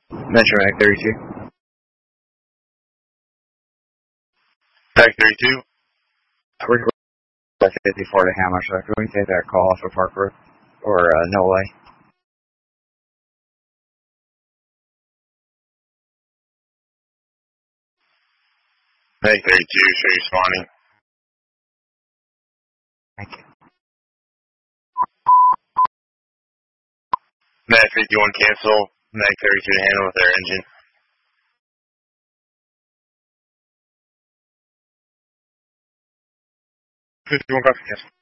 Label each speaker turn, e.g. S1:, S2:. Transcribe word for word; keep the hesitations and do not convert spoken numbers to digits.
S1: Metro Mag thirty-two.
S2: Mag thirty-two.
S1: We're fifty-four to Hammershock. Can we take that call off of Park Road? Or uh, No Way?
S2: Mag thirty-two, show responding.
S1: Thank you.
S2: Mag fifty-one, cancel. Mag thirty-two to handle with their engine.
S1: fifty-one, copy, cancel.